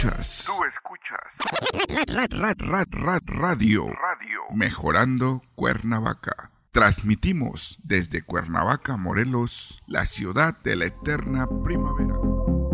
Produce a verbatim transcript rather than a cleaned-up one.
escuchas. Tú escuchas. Rad, rad, rad, rad, radio. Radio. Mejorando Cuernavaca. Transmitimos desde Cuernavaca, Morelos, la ciudad de la eterna primavera.